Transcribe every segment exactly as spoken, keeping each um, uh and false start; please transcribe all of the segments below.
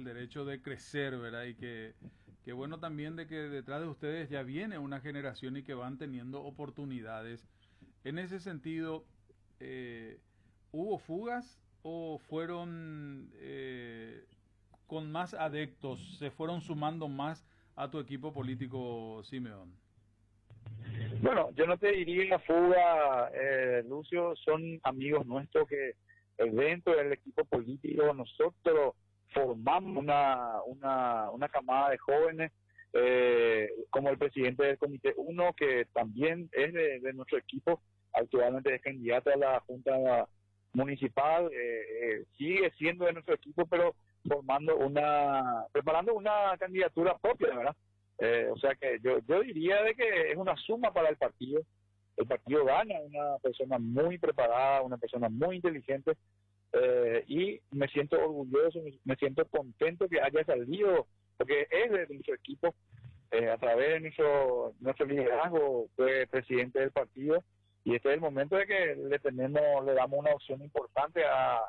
derecho de crecer, ¿verdad? Y que, que bueno también de que detrás de ustedes ya viene una generación y que van teniendo oportunidades. En ese sentido, eh, ¿hubo fugas o fueron eh, con más adeptos, se fueron sumando más a tu equipo político, Simeón? Bueno, yo no te diría fuga, eh, Lucio, son amigos nuestros que eh, dentro del equipo político nosotros formamos una, una, una camada de jóvenes, eh, como el presidente del Comité uno, que también es de, de nuestro equipo, actualmente es candidato a la Junta Municipal, eh, eh, sigue siendo de nuestro equipo, pero formando una, preparando una candidatura propia, ¿verdad? Eh, o sea que yo, yo diría de que es una suma para el partido. El partido gana una persona muy preparada, una persona muy inteligente, eh, y me siento orgulloso, me, me siento contento que haya salido, porque es de nuestro equipo, eh, a través de nuestro, nuestro liderazgo fue presidente del partido, y este es el momento de que le tenemos, le damos una opción importante a,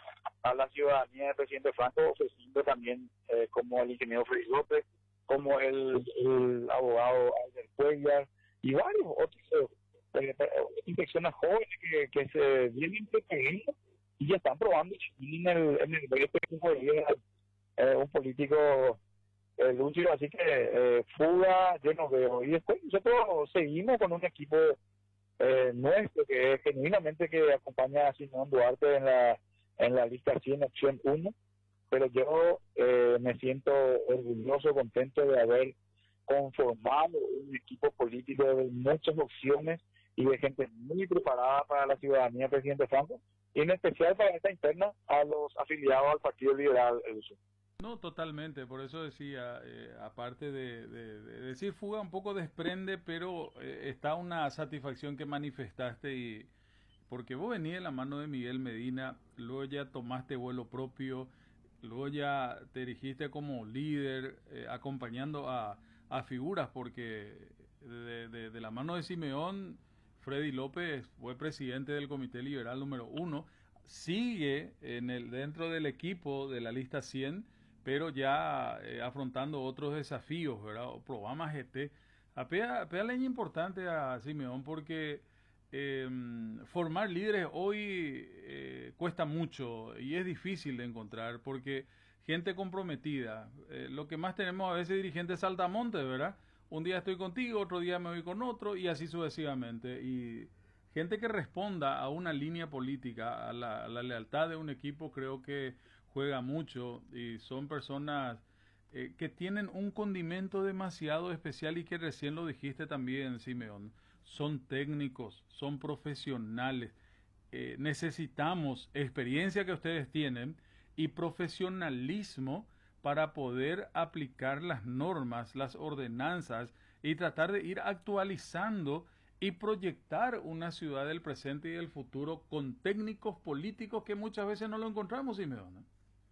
a la ciudadanía del presidente Franco, ofreciendo también, eh, como el ingeniero Freddy López, como el, el abogado Albert Cuellar y varios otros eh, eh, personas jóvenes que, que se vienen preparando y ya están probando en el, en el brete que fue eh, un político eh, lúcido, así que eh, fuga yo no veo. Y después nosotros seguimos con un equipo eh, nuestro que es genuinamente que acompaña a Simón Duarte en la en la lista cien opción uno, pero yo eh, me siento orgulloso, contento de haber conformado un equipo político de muchas opciones y de gente muy preparada para la ciudadanía del presidente Franco, y en especial para esta interna a los afiliados al Partido Liberal. No, totalmente, por eso decía, eh, aparte de, de, de decir fuga, un poco desprende, pero eh, está una satisfacción que manifestaste y porque vos venías de la mano de Miguel Medina, luego ya tomaste vuelo propio, luego ya te erigiste como líder, eh, acompañando a, a figuras, porque de, de, de la mano de Simeón, Freddy López fue presidente del Comité Liberal número uno, sigue en el, dentro del equipo de la lista cien, pero ya eh, afrontando otros desafíos, ¿verdad? O Programa G T. Apea, apea leña importante a Simeón porque eh, formar líderes hoy eh, cuesta mucho y es difícil de encontrar porque gente comprometida, eh, lo que más tenemos a veces dirigentes saltamontes, ¿verdad? Un día estoy contigo, otro día me voy con otro y así sucesivamente. Y gente que responda a una línea política, a la, a la lealtad de un equipo, creo que juega mucho y son personas eh, que tienen un condimento demasiado especial y que recién lo dijiste también, Simeón. Son técnicos, son profesionales. Eh, necesitamos experiencia que ustedes tienen y profesionalismo para poder aplicar las normas, las ordenanzas y tratar de ir actualizando y proyectar una ciudad del presente y del futuro con técnicos políticos que muchas veces no lo encontramos, Simeón.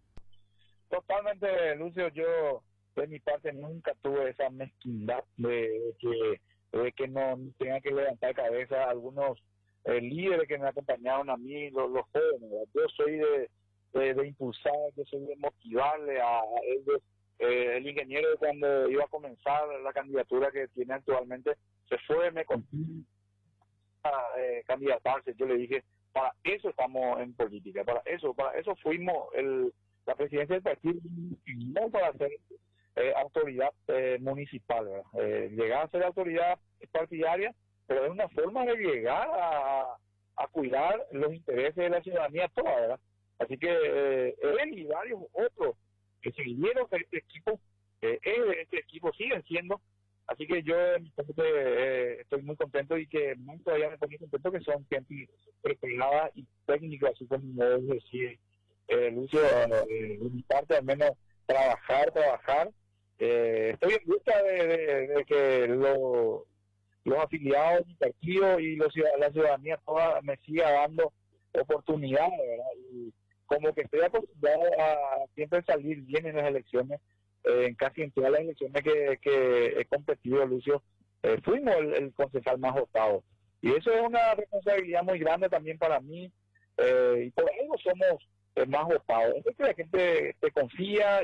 Totalmente, Lucio, yo de mi parte nunca tuve esa mezquindad de, de que de que no tenga que levantar cabeza algunos eh, líderes que me acompañaron a mí, los, los jóvenes, ¿verdad? Yo soy de, de, de impulsar, yo soy de motivarle a, a ellos. Eh, el ingeniero cuando iba a comenzar la candidatura que tiene actualmente, se fue, me contó a eh, candidatarse, yo le dije, para eso estamos en política, para eso, para eso fuimos el la presidencia del partido, no para ser eh, autoridad eh, municipal, eh, llegar a ser autoridad partidaria, pero es una forma de llegar a, a cuidar los intereses de la ciudadanía toda, ¿verdad? Así que eh, él y varios otros que siguieron este equipo, eh, él, este equipo siguen siendo, así que yo eh, estoy muy contento y que más todavía me estoy muy contento que son gente preparada y técnica, así como decir Eh, Lucio, eh, de mi parte al menos trabajar, trabajar. Eh, estoy en busca de, de, de que lo, los afiliados de mi partido y los, la ciudadanía toda me siga dando oportunidades, ¿verdad? Y como que estoy acostumbrado a siempre salir bien en las elecciones, eh, en casi en todas las elecciones que, que he competido, Lucio, eh, fuimos el, el concejal más votado. Y eso es una responsabilidad muy grande también para mí, eh, y por algo somos más votado. Es que la gente te confía